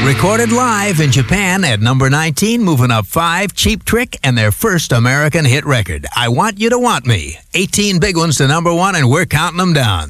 Recorded live in Japan at number 19, moving up 5, Cheap Trick and their first American hit record, I Want You to Want Me. 18 big ones to number 1, and we're counting them down.